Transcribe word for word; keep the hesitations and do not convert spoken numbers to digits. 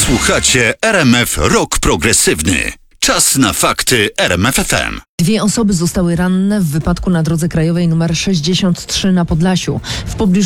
Słuchacie R M F Rock Progresywny. Czas na fakty R M F F M. Dwie osoby zostały ranne w wypadku na drodze krajowej nr sześćdziesiąt trzy na Podlasiu. W pobliżu